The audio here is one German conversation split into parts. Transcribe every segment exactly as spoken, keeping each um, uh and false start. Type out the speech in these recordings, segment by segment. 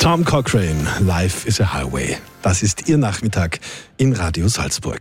Tom Cochrane, Life is a Highway. Das ist Ihr Nachmittag in Radio Salzburg.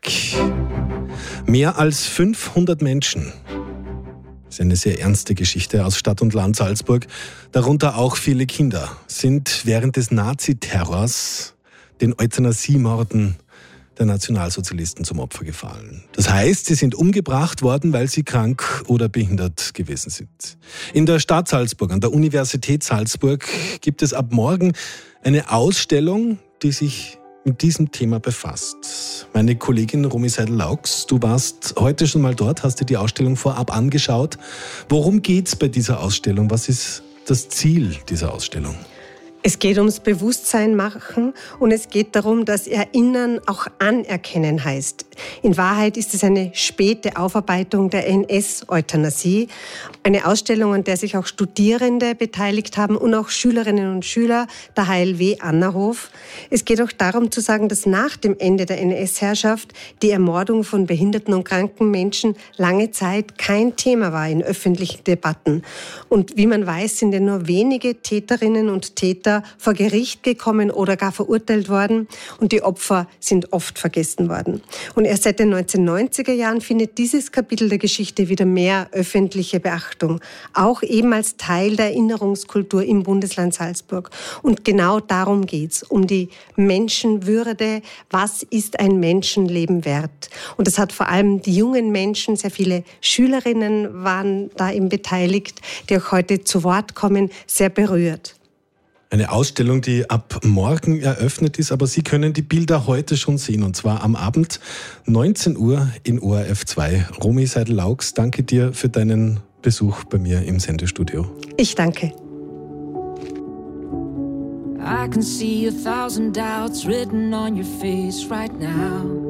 Mehr als fünfhundert Menschen. Das ist eine sehr ernste Geschichte aus Stadt und Land Salzburg. Darunter auch viele Kinder sind während des Naziterrors den Euthanasiemorden der Nationalsozialisten zum Opfer gefallen. Das heißt, sie sind umgebracht worden, weil sie krank oder behindert gewesen sind. In der Stadt Salzburg, an der Universität Salzburg, gibt es ab morgen eine Ausstellung, die sich mit diesem Thema befasst. Meine Kollegin Romy Seidel-Laux, du warst heute schon mal dort, hast dir die Ausstellung vorab angeschaut. Worum geht's bei dieser Ausstellung? Was ist das Ziel dieser Ausstellung? Es geht ums Bewusstsein machen und es geht darum, dass Erinnern auch anerkennen heißt. In Wahrheit ist es eine späte Aufarbeitung der N S-Euthanasie. Eine Ausstellung, an der sich auch Studierende beteiligt haben und auch Schülerinnen und Schüler der H L W Annahof. Es geht auch darum zu sagen, dass nach dem Ende der N S-Herrschaft die Ermordung von behinderten und kranken Menschen lange Zeit kein Thema war in öffentlichen Debatten. Und wie man weiß, sind ja nur wenige Täterinnen und Täter vor Gericht gekommen oder gar verurteilt worden und die Opfer sind oft vergessen worden. Und erst seit den neunzehnhundertneunziger Jahren findet dieses Kapitel der Geschichte wieder mehr öffentliche Beachtung, auch eben als Teil der Erinnerungskultur im Bundesland Salzburg. Und genau darum geht's, um die Menschenwürde. Was ist ein Menschenleben wert? Und das hat vor allem die jungen Menschen, sehr viele Schülerinnen waren da eben beteiligt, die auch heute zu Wort kommen, sehr berührt. Eine Ausstellung, die ab morgen eröffnet ist, aber Sie können die Bilder heute schon sehen, und zwar am Abend neunzehn Uhr in O R F zwei. Romy Seidel-Laux, danke dir für deinen Besuch bei mir im Sendestudio. Ich danke. I can see a thousand doubts written on your face right now.